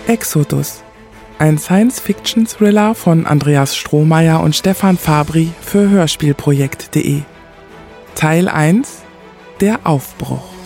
Exodus, ein Science-Fiction-Thriller von Andreas Strohmeier und Stefan Fabri für Hörspielprojekt.de. Teil 1: Der Aufbruch.